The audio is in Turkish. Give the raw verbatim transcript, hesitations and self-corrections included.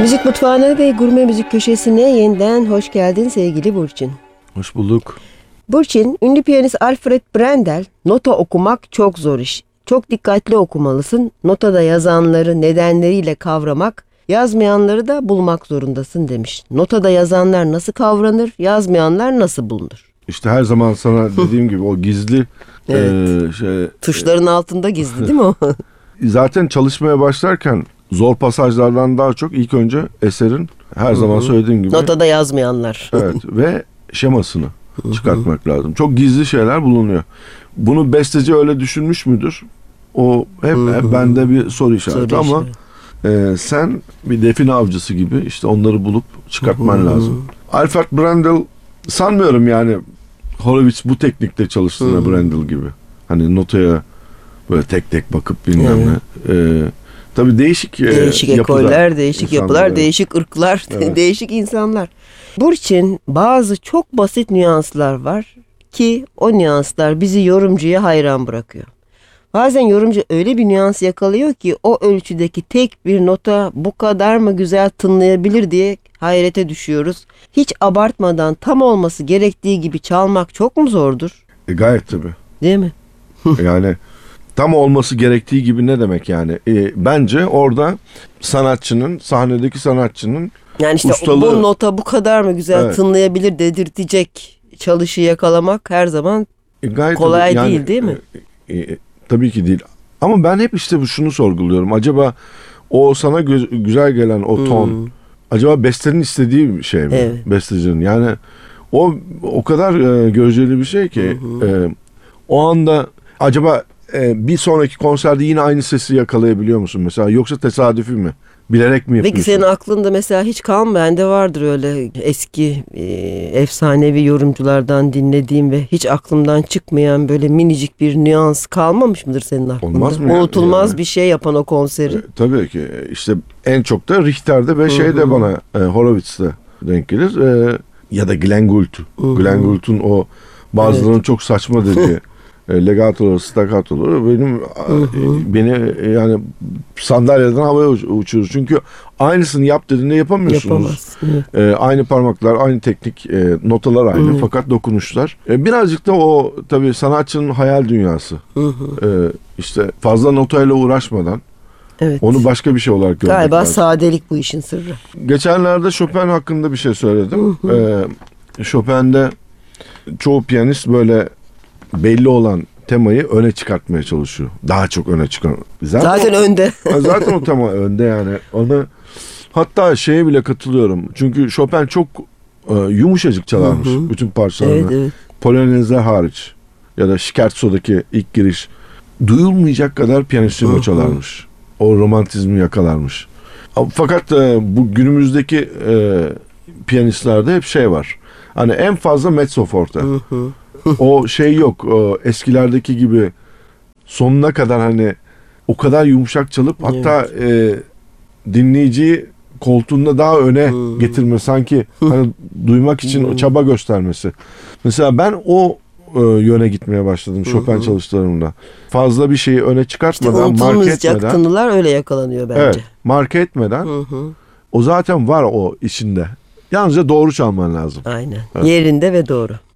Müzik Mutfağı'na ve Gurme Müzik Köşesi'ne yeniden hoş geldin sevgili Burçin. Hoş bulduk. Burçin, ünlü piyanist Alfred Brendel, nota okumak çok zor iş. Çok dikkatli okumalısın, notada yazanları nedenleriyle kavramak, yazmayanları da bulmak zorundasın demiş. Notada yazanlar nasıl kavranır, yazmayanlar nasıl bulunur? İşte her zaman sana dediğim gibi o gizli Evet. e, şey, Tuşların altında gizli değil mi o? zaten çalışmaya başlarken zor pasajlardan daha çok ilk önce eserin her zaman söylediğim gibi Notada yazmayanlar. evet ve şemasını çıkartmak lazım. Çok gizli şeyler bulunuyor. Bunu besteci öyle düşünmüş müdür? O hep, hep bende bir soru işareti Soru ama e, sen bir define avcısı gibi işte onları bulup çıkartman lazım. Alfred Brendel sanmıyorum yani Horowitz bu teknikle çalıştığına Brendel gibi. Hani notaya böyle tek tek bakıp bilmem ne. Ee, tabii değişik Değişik e, ekoller, değişik insanlar, yapılar, evet. değişik ırklar, Evet. değişik insanlar. Burçin, bazı çok basit nüanslar var ki o nüanslar bizi yorumcuya hayran bırakıyor. Bazen yorumcu öyle bir nüans yakalıyor ki o ölçüdeki tek bir nota bu kadar mı güzel tınlayabilir diye hayrete düşüyoruz. Hiç abartmadan tam olması gerektiği gibi çalmak çok mu zordur? E, gayet tabii. Değil mi? Yani tam olması gerektiği gibi ne demek yani? E, bence orada sanatçının, sahnedeki sanatçının Yani işte ustalığı, bu nota bu kadar mı güzel Evet. tınlayabilir dedirtecek çalışı yakalamak her zaman e, gayet kolay tabii. değil, değil mi? E, e, tabii ki değil. Ama ben hep işte şunu sorguluyorum. Acaba o sana gö- güzel gelen o ton Hmm. acaba bestenin istediği bir şey mi? Evet. Bestecinin. Yani o o kadar e, göreceli bir şey ki e, o anda acaba e, bir sonraki konserde yine aynı sesi yakalayabiliyor musun mesela? Yoksa tesadüfi mi? Bilerek mi yapıyorsun? Peki senin aklında mesela hiç kalmıyor. Bende vardır öyle eski e, efsanevi yorumculardan dinlediğim ve hiç aklımdan çıkmayan böyle minicik bir nüans kalmamış mıdır senin aklında? Olmaz mı ya? Unutulmaz Yani. bir şey yapan o konseri. E, tabii ki. İşte en çok da Richter'de ve şeyde bana e, Horowitz'te denk gelir. E, ya da Glenn Gould. Glenn Gould'un o bazılarının Evet. çok saçma dediği e, legato, staccato benim e, beni e, yani sandalyeden havaya uç- uçurur. Çünkü aynısını yap dediğinde yapamıyorsunuz. Yapamaz. Evet. E, aynı parmaklar, aynı teknik, e, notalar aynı fakat dokunuşlar. E, birazcık da o tabii sanatçının hayal dünyası. E, işte fazla notayla uğraşmadan Evet. onu başka bir şey olarak görmek Galiba lazım. sadelik bu işin sırrı. Geçenlerde Chopin hakkında bir şey söyledim. Ee, Chopin'de çoğu piyanist böyle belli olan temayı öne çıkartmaya çalışıyor. Daha çok öne çıkar. Zaten, Zaten o, önde. zaten o tema önde yani. Onu hatta şeye bile katılıyorum. Çünkü Chopin çok e, yumuşacık çalarmış bütün parçalarını. Evet, evet. Polonezler hariç ya da Scherzo'daki ilk giriş duyulmayacak kadar piyanissimo çalarmış. O romantizmi yakalarmış. Fakat e, bu günümüzdeki e, piyanistlerde hep şey var. Hani en fazla mezzo forte. O şey yok. O eskilerdeki gibi sonuna kadar hani o kadar yumuşak çalıp hatta e, dinleyiciyi koltuğunda daha öne getirme sanki hani duymak için çaba göstermesi. Mesela ben o e, yöne gitmeye başladım Chopin çalışmalarımda. Fazla bir şeyi öne çıkartmadan, marke Unutulmayacak etmeden. tınılar öyle yakalanıyor bence. Evet, marke etmeden Hı hı. o zaten var o içinde. Yalnızca doğru çalman lazım. Aynen. Yerinde ve doğru.